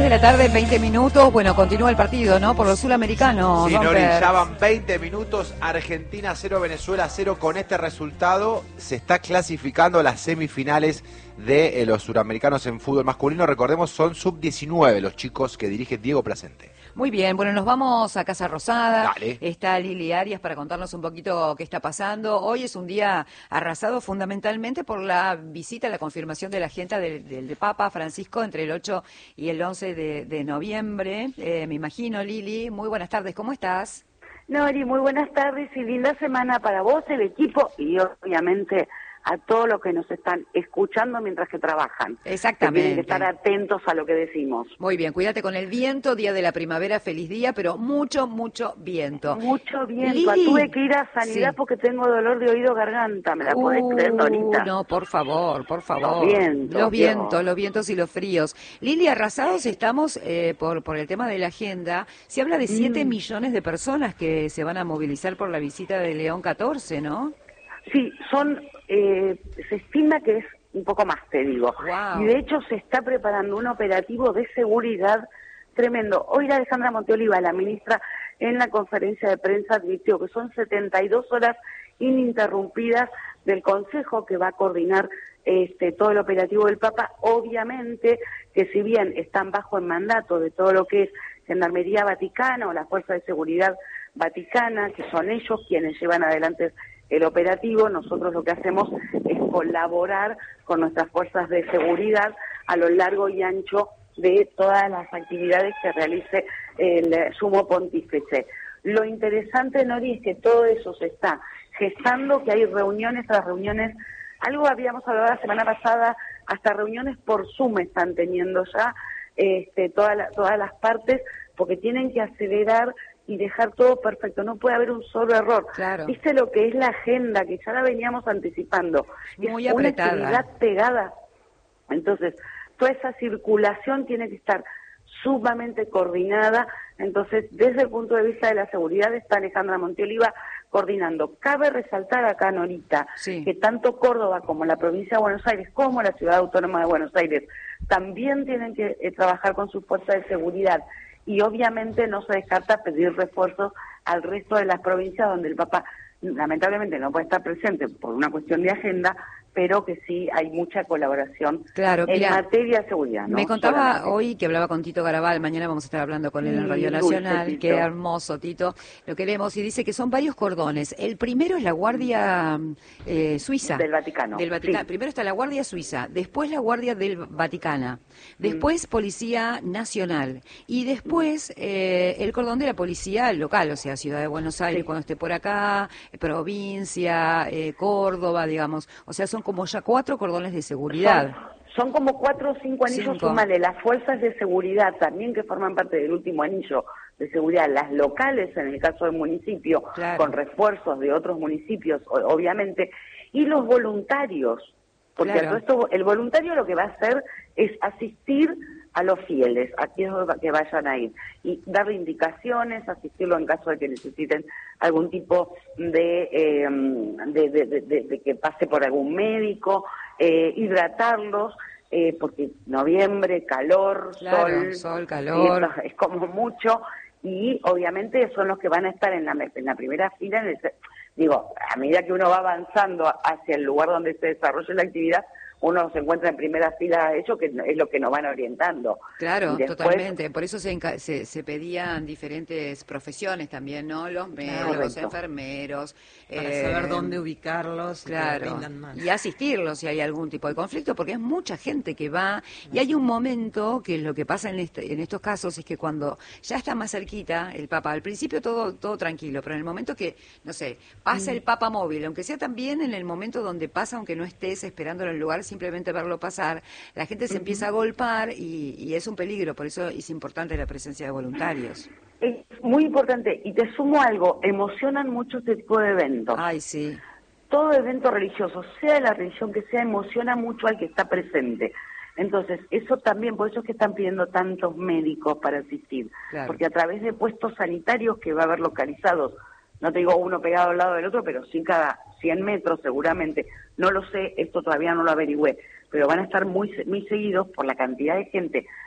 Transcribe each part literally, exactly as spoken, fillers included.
de la tarde, veinte minutos. Bueno, continúa el partido, ¿no? Por los sudamericanos. Sí, Nori, ya van veinte minutos. Argentina cero, Venezuela cero. Con este resultado se está clasificando a las semifinales de eh, los suramericanos en fútbol masculino. Recordemos, son sub diecinueve los chicos que dirige Diego Placente. Muy bien, bueno, nos vamos a Casa Rosada. Dale. Está Lili Arias para contarnos un poquito qué está pasando. Hoy es un día arrasado fundamentalmente por la visita, la confirmación de la agenda del, del de Papa Francisco entre el ocho y el once de, de noviembre. Eh, me imagino, Lili. Muy buenas tardes, ¿cómo estás? Nori, muy buenas tardes y linda semana para vos, el equipo y obviamente a todos los que nos están escuchando mientras que trabajan. Exactamente. Que tienen que estar atentos a lo que decimos. Muy bien, cuídate con el viento, día de la primavera, feliz día, pero mucho, mucho viento. Mucho viento. Lili. Tuve que ir a sanidad Sí. porque tengo dolor de oído garganta, ¿me la Uh, podés creer, Norita? No, por favor, por favor. Los vientos, Los Dios. vientos, los vientos y los fríos. Lili, arrasados estamos eh, por, por el tema de la agenda. Se habla de siete Mm. millones de personas que se van a movilizar por la visita de León catorce, ¿no? Sí, son, eh, se estima que es un poco más, te digo. Wow. Y de hecho se está preparando un operativo de seguridad tremendo. Hoy Alejandra Monteoliva, la ministra, en la conferencia de prensa advirtió que son setenta y dos horas ininterrumpidas del Consejo que va a coordinar este todo el operativo del Papa. Obviamente que si bien están bajo el mandato de todo lo que es Gendarmería Vaticana o la Fuerza de Seguridad Vaticana, que son ellos quienes llevan adelante el operativo, nosotros lo que hacemos es colaborar con nuestras fuerzas de seguridad a lo largo y ancho de todas las actividades que realice el Sumo Pontífice. Lo interesante, Nori, es que todo eso se está gestando, que hay reuniones tras reuniones. Algo habíamos hablado la semana pasada, hasta reuniones por Zoom están teniendo ya este, toda la, todas las partes, porque tienen que acelerar y dejar todo perfecto, no puede haber un solo error. Claro. ¿Viste lo que es la agenda, que ya la veníamos anticipando? Muy es apretada. Una actividad pegada. Entonces, toda esa circulación tiene que estar sumamente coordinada. Entonces, desde el punto de vista de la seguridad está Alejandra Monteoliva coordinando. Cabe resaltar acá, Norita, Sí. que tanto Córdoba como la provincia de Buenos Aires, como la ciudad autónoma de Buenos Aires, también tienen que eh, trabajar con su fuerza de seguridad. Y obviamente no se descarta pedir refuerzos al resto de las provincias donde el Papa lamentablemente no puede estar presente por una cuestión de agenda, pero que sí hay mucha colaboración Claro, en mira, materia de seguridad, ¿no? me contaba Solamente. hoy que hablaba con Tito Garabal, mañana vamos a estar hablando con él en Sí, Radio dulce Nacional, Tito. qué hermoso Tito, lo queremos, y dice que son varios cordones. El primero es la Guardia eh, Suiza. Del Vaticano. Del Vaticano. Sí. Primero está la Guardia Suiza, después la Guardia del Vaticana, después Policía Nacional y después eh, el cordón de la Policía local, o sea, Ciudad de Buenos Aires Sí. cuando esté por acá, eh, provincia, eh, Córdoba, digamos. O sea, son como ya cuatro cordones de seguridad. Son, son como cuatro o cinco anillos, Cinco. súmale las fuerzas de seguridad también que forman parte del último anillo de seguridad, las locales en el caso del municipio, Claro. con refuerzos de otros municipios, o- obviamente, y los voluntarios, porque Claro. todo esto, el voluntario lo que va a hacer es asistir a los fieles, a quienes que vayan a ir, y darle indicaciones, asistirlo en caso de que necesiten algún tipo de, eh, de, de, de, de- de que pase por algún médico, eh, hidratarlos, eh, porque noviembre, calor, Claro, sol, sol, calor. y esto es como mucho, y obviamente son los que van a estar en la, en la primera fila, en el, digo, a medida que uno va avanzando hacia el lugar donde se desarrolla la actividad, uno se encuentra en primera fila de ello, que es lo que nos van orientando. Claro, Y después- totalmente. Por eso se, enca- se, se pedían diferentes profesiones también, ¿no? Los médicos, Correcto. enfermeros. Para eh, saber dónde ubicarlos y que Claro, rindan más. y asistirlos si hay algún tipo de conflicto, porque es mucha gente que va, y hay un momento que lo que pasa en, este, en estos casos es que cuando ya está más cerquita el Papa, al principio todo todo tranquilo, pero en el momento que, no sé, pasa el Papa móvil, aunque sea también en el momento donde pasa, aunque no estés esperando en el lugar, simplemente verlo pasar, la gente se empieza a golpar y, y es un peligro, por eso es importante la presencia de voluntarios. Es muy importante, y te sumo algo, emocionan mucho este tipo de eventos. Ay, sí. Todo evento religioso, sea de la religión que sea, emociona mucho al que está presente. Entonces, eso también, por eso es que están pidiendo tantos médicos para asistir, Claro. porque a través de puestos sanitarios que va a haber localizados, no te digo uno pegado al lado del otro, pero sí cada cien metros seguramente, no lo sé, esto todavía no lo averigüé, pero van a estar muy muy seguidos por la cantidad de gente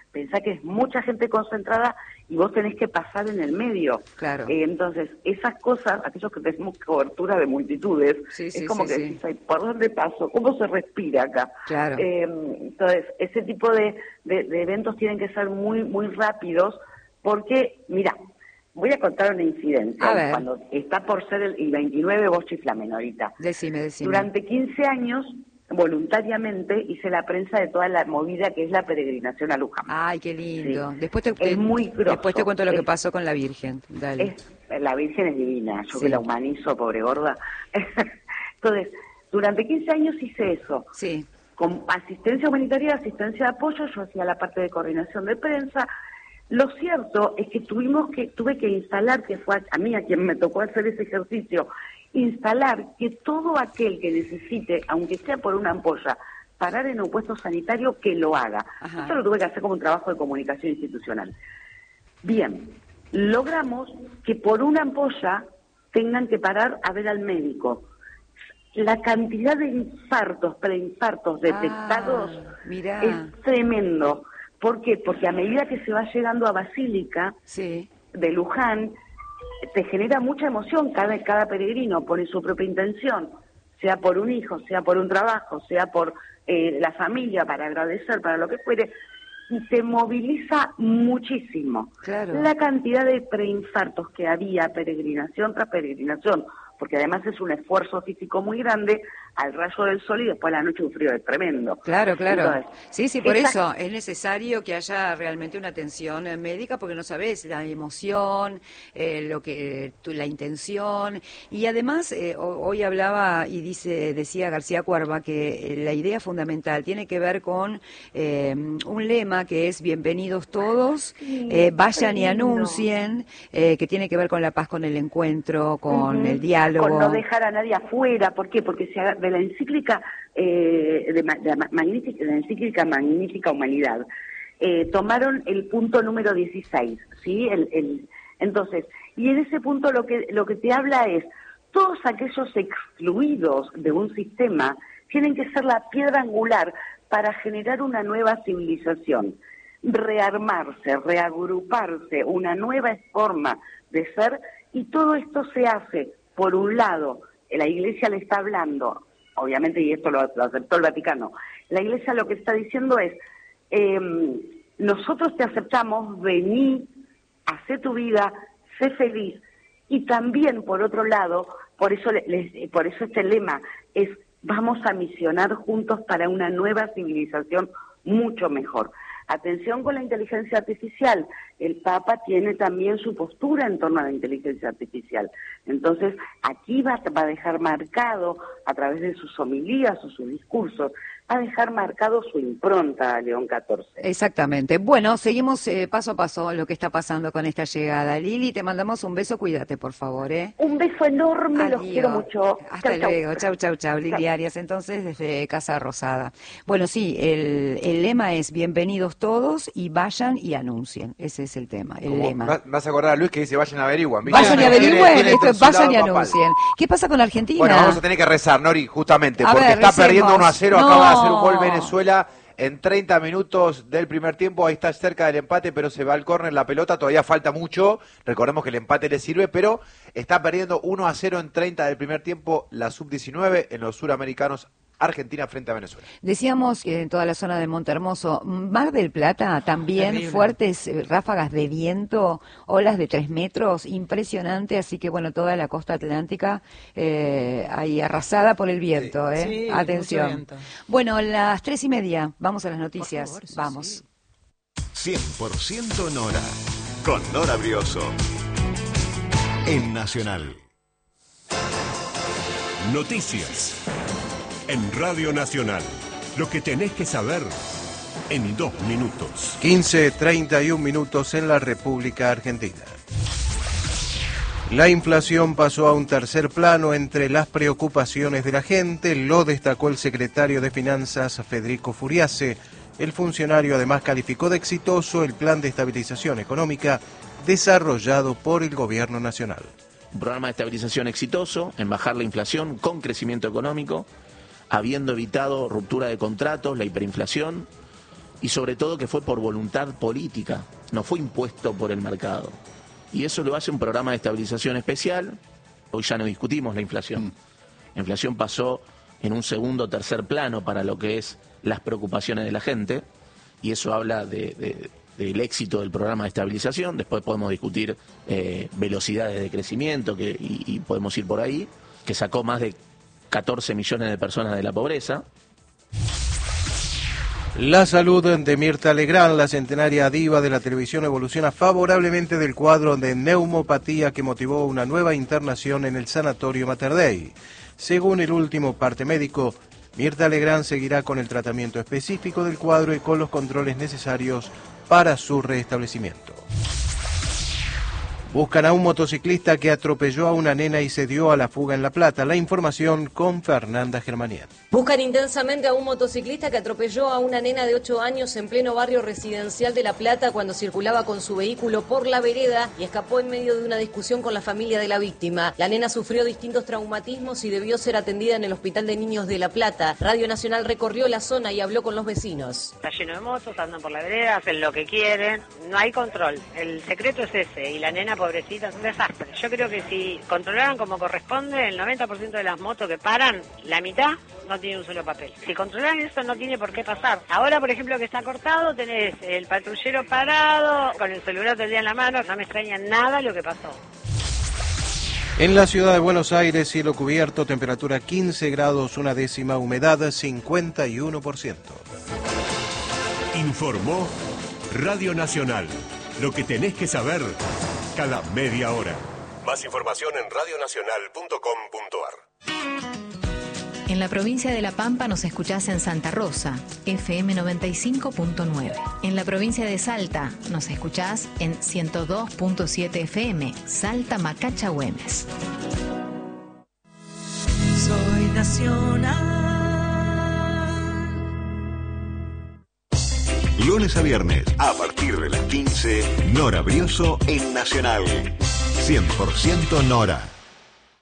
Pensá que es mucha gente concentrada y vos tenés que pasar en el medio. Claro. Eh, entonces, esas cosas, aquellos que tenemos cobertura de multitudes, Sí, sí, es como sí, que sí. decís, ay, ¿por dónde paso? ¿Cómo se respira acá? Claro. Eh, entonces, ese tipo de, de, de eventos tienen que ser muy, muy rápidos porque, mira, voy a contar una incidencia. A ver. Cuando está por ser el, el veintinueve, vos chiflamen ahorita. Decime, decime. Durante quince años, voluntariamente, hice la prensa de toda la movida que es la peregrinación a Luján. Ay, qué lindo. Sí. Después te, Es te- muy grosso. después te cuento lo que Es- pasó con la Virgen. Dale. Es, la Virgen es divina, yo Sí. que la humanizo, pobre gorda. Entonces, durante quince años hice eso. Sí. Con asistencia humanitaria, asistencia de apoyo, yo hacía la parte de coordinación de prensa. Lo cierto es que tuvimos que, tuve que instalar, que fue a, a mí a quien me tocó hacer ese ejercicio, instalar que todo aquel que necesite, aunque sea por una ampolla, parar en un puesto sanitario, que lo haga. Ajá. Esto lo tuve que hacer como un trabajo de comunicación institucional. Bien, logramos que por una ampolla tengan que parar a ver al médico. La cantidad de infartos, preinfartos detectados Ah, mirá. es tremendo. ¿Por qué? Porque a medida que se va llegando a Basílica Sí. de Luján, te genera mucha emoción. Cada, cada peregrino pone su propia intención, sea por un hijo, sea por un trabajo, sea por eh, la familia, para agradecer, para lo que fuere, y te moviliza muchísimo. Claro. La cantidad de preinfartos que había, peregrinación tras peregrinación, porque además es un esfuerzo físico muy grande, al rayo del sol y después a la noche un frío tremendo. Claro, claro. Entonces, Sí, sí, por esa- eso es necesario que haya realmente una atención eh, médica, porque no sabes la emoción, eh, lo que tu- la intención, y además eh, ho- hoy hablaba y dice decía García Cuerva que eh, la idea fundamental tiene que ver con eh, un lema que es bienvenidos todos, Sí, eh, vayan qué y lindo. anuncien, eh, que tiene que ver con la paz, con el encuentro, con Ujú. el diálogo. Con no dejar a nadie afuera. ¿Por qué? Porque se, haga- de la encíclica, eh, de, ma- de la ma- magnífica, de la encíclica Magnífica Humanidad, eh, tomaron el punto número dieciséis, ¿sí? El, el, entonces, y en ese punto lo que, lo que te habla es, todos aquellos excluidos de un sistema tienen que ser la piedra angular para generar una nueva civilización, rearmarse, reagruparse, una nueva forma de ser, y todo esto se hace, por un lado, la Iglesia le está hablando, obviamente, y esto lo, lo aceptó el Vaticano, la Iglesia lo que está diciendo es, eh, nosotros te aceptamos, vení, hacé tu vida, sé feliz, y también, por otro lado, por eso, le- les- por eso este lema es, vamos a misionar juntos para una nueva civilización mucho mejor. Atención con la inteligencia artificial. El Papa tiene también su postura en torno a la inteligencia artificial. Entonces, aquí va, va a dejar marcado, a través de sus homilías o sus discursos, va a dejar marcado su impronta a León catorce. Exactamente. Bueno, seguimos eh, paso a paso lo que está pasando con esta llegada. Lili, te mandamos un beso, cuídate, por favor, ¿eh? Un beso enorme, los Adiós. quiero mucho. Hasta Chau, chau. luego. Chau, chau, chau. Lili Chau. Arias, entonces, desde Casa Rosada. Bueno, sí, el, el lema es bienvenidos todos y vayan y anuncien. Ese es el tema, el Como lema. va- Vas a acordar a Luis que dice vayan y averiguan. ¿viste? Vayan y Tiene- averigüen, tiene esto es vayan y encapsulado papal. anuncien. ¿Qué pasa con Argentina? Bueno, vamos a tener que rezar, Nori, justamente, A porque ver, está recemos. perdiendo uno a cero, No. acaba de hacer un gol Venezuela en treinta minutos del primer tiempo, ahí está cerca del empate, pero se va al córner la pelota, todavía falta mucho, recordemos que el empate le sirve, pero está perdiendo uno a cero en treinta del primer tiempo la sub diecinueve en los suramericanos, Argentina frente a Venezuela. Decíamos que en toda la zona de Montehermoso, Mar del Plata, también Terrible. fuertes eh, ráfagas de viento, olas de tres metros, impresionante, así que bueno, toda la costa atlántica eh, ahí arrasada por el viento, ¿eh? Sí, Atención. mucho viento. Bueno, las tres y media, vamos a las noticias, favor, sí, vamos. sí. cien por ciento Nora, con Nora Brioso. En Nacional. Noticias. En Radio Nacional. Lo que tenés que saber en dos minutos. quince treinta y un minutos en la República Argentina. La inflación pasó a un tercer plano entre las preocupaciones de la gente, lo destacó el secretario de Finanzas Federico Furiase. El funcionario además calificó de exitoso el plan de estabilización económica desarrollado por el gobierno nacional. Un programa de estabilización exitoso en bajar la inflación con crecimiento económico, habiendo evitado ruptura de contratos, la hiperinflación, y sobre todo que fue por voluntad política, no fue impuesto por el mercado. Y eso lo hace un programa de estabilización especial. Hoy ya no discutimos la inflación. La inflación pasó en un segundo o tercer plano para lo que es las preocupaciones de la gente, y eso habla de, de, del éxito del programa de estabilización. Después podemos discutir eh, velocidades de crecimiento que, y, y podemos ir por ahí, que sacó más de catorce millones de personas de la pobreza. La salud de Mirta Legrand, la centenaria diva de la televisión, evoluciona favorablemente del cuadro de neumopatía que motivó una nueva internación en el Sanatorio Mater Dei. Según el último parte médico, Mirta Legrand seguirá con el tratamiento específico del cuadro y con los controles necesarios para su restablecimiento. Buscan a un motociclista que atropelló a una nena y se dio a la fuga en La Plata. La información con Fernanda Germanian. Buscan intensamente a un motociclista que atropelló a una nena de ocho años en pleno barrio residencial de La Plata cuando circulaba con su vehículo por la vereda y escapó en medio de una discusión con la familia de la víctima. La nena sufrió distintos traumatismos y debió ser atendida en el Hospital de Niños de La Plata. Radio Nacional recorrió la zona y habló con los vecinos. Está lleno de motos, andan por la vereda, hacen lo que quieren, no hay control. El secreto es ese, y la nena, pobrecita, es un desastre. Yo creo que si controlaran como corresponde, el noventa por ciento de las motos que paran, la mitad no tiene un solo papel. Si controlan eso, no tiene por qué pasar. Ahora, por ejemplo, que está cortado, tenés el patrullero parado, con el celular todo el día en la mano, no me extraña nada lo que pasó. En la ciudad de Buenos Aires, cielo cubierto, temperatura quince grados, una décima, humedad cincuenta y uno por ciento. Informó Radio Nacional. Lo que tenés que saber cada media hora. Más información en radio nacional punto com punto ar. En la provincia de La Pampa nos escuchás en Santa Rosa, F M noventa y cinco punto nueve. En la provincia de Salta nos escuchás en ciento dos punto siete F M, Salta Macacha Güemes. Soy nacional. Lunes a viernes, a partir de las quince, Nora Brioso en Nacional. cien por ciento Nora.